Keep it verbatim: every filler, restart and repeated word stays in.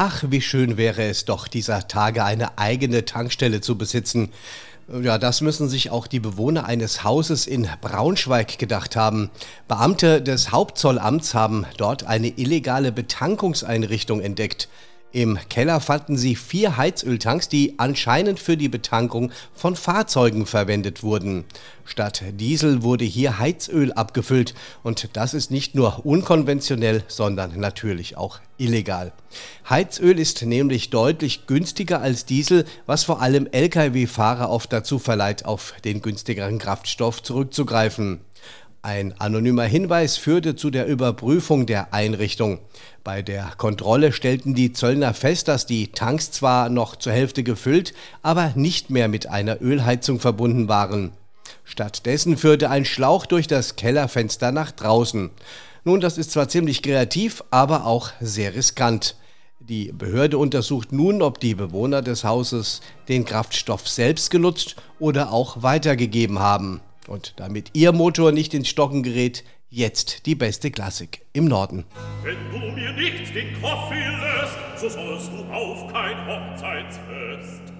Ach, wie schön wäre es doch, dieser Tage eine eigene Tankstelle zu besitzen. Ja, das müssen sich auch die Bewohner eines Hauses in Braunschweig gedacht haben. Beamte des Hauptzollamts haben dort eine illegale Betankungseinrichtung entdeckt. Im Keller fanden sie vier Heizöltanks, die anscheinend für die Betankung von Fahrzeugen verwendet wurden. Statt Diesel wurde hier Heizöl abgefüllt und das ist nicht nur unkonventionell, sondern natürlich auch illegal. Heizöl ist nämlich deutlich günstiger als Diesel, was vor allem L K W-Fahrer oft dazu verleiht, auf den günstigeren Kraftstoff zurückzugreifen. Ein anonymer Hinweis führte zu der Überprüfung der Einrichtung. Bei der Kontrolle stellten die Zöllner fest, dass die Tanks zwar noch zur Hälfte gefüllt, aber nicht mehr mit einer Ölheizung verbunden waren. Stattdessen führte ein Schlauch durch das Kellerfenster nach draußen. Nun, das ist zwar ziemlich kreativ, aber auch sehr riskant. Die Behörde untersucht nun, ob die Bewohner des Hauses den Kraftstoff selbst genutzt oder auch weitergegeben haben. Und damit Ihr Motor nicht ins Stocken gerät, jetzt die beste Klassik im Norden. Wenn du mir nicht den Kaffee lässt, so sollst du auf kein Hochzeitsfest.